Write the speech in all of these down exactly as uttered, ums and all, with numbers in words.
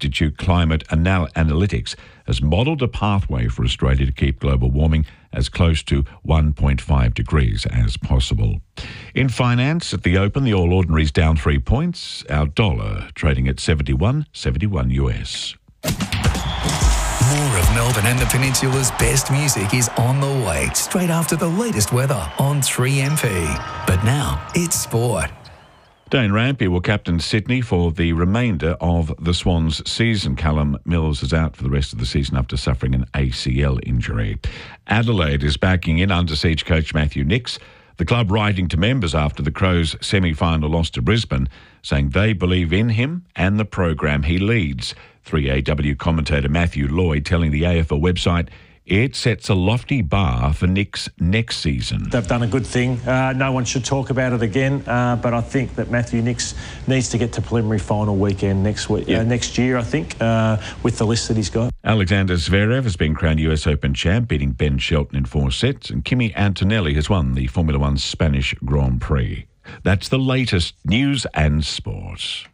Institute Climate Anal- Analytics has modelled a pathway for Australia to keep global warming as close to one point five degrees as possible. In finance, at the Open, the All Ordinaries down three points. Our dollar trading at seventy-one seventy-one U S. More of Melbourne and the Peninsula's best music is on the way straight after the latest weather on three M P. But now it's sport. Dane Rampe will captain Sydney for the remainder of the Swans season. Callum Mills is out for the rest of the season after suffering an A C L injury. Adelaide is backing in under siege coach Matthew Nicks. The club writing to members after the Crows' semi-final loss to Brisbane, saying they believe in him and the program he leads. three A W commentator Matthew Lloyd telling the A F L website it sets a lofty bar for Nicks next season. They've done a good thing. Uh, no one should talk about it again, uh, but I think that Matthew Nicks needs to get to preliminary final weekend next week, yeah. uh, next year, I think, uh, with the list that he's got. Alexander Zverev has been crowned U S Open champ, beating Ben Shelton in four sets, and Kimi Antonelli has won the Formula One Spanish Grand Prix. That's the latest news and sport.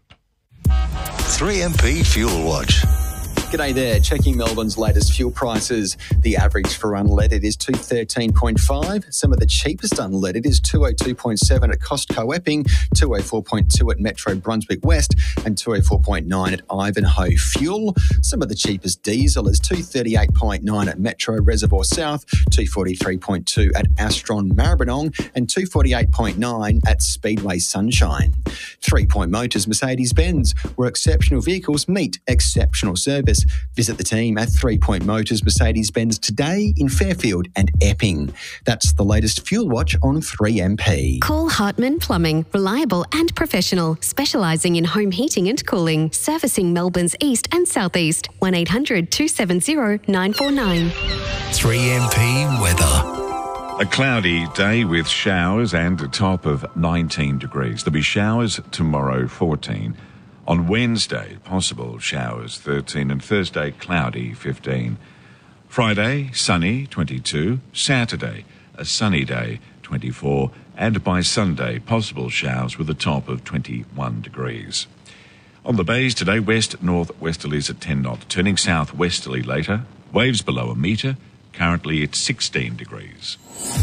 three M P Fuel Watch. G'day there. Checking Melbourne's latest fuel prices. The average for unleaded is two thirteen point five. Some of the cheapest unleaded is two oh two point seven at Costco Epping, two oh four point two at Metro Brunswick West, and two oh four point nine at Ivanhoe Fuel. Some of the cheapest diesel is two thirty-eight point nine at Metro Reservoir South, two forty-three point two at Astron Maribyrnong, and two forty-eight point nine at Speedway Sunshine. Three Point Motors Mercedes-Benz, where exceptional vehicles meet exceptional service. Visit the team at Three Point Motors Mercedes-Benz today in Fairfield and Epping. That's the latest Fuel Watch on three M P. Call Hartman Plumbing, reliable and professional, specialising in home heating and cooling, servicing Melbourne's east and southeast. one eight hundred two seven zero nine four nine. three M P weather. A cloudy day with showers and a top of nineteen degrees. There'll be showers tomorrow, fourteen. On Wednesday, possible showers, thirteen, and Thursday, cloudy, fifteen. Friday, sunny, twenty-two. Saturday, a sunny day, twenty-four. And by Sunday, possible showers with a top of twenty-one degrees. On the bays today, west-north-westerlies at ten knots, turning south-westerly later. Waves below a metre. Currently, it's sixteen degrees.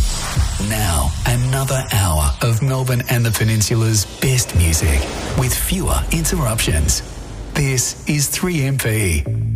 Now, another hour of Melbourne and the Peninsula's best music with fewer interruptions. This is three M P.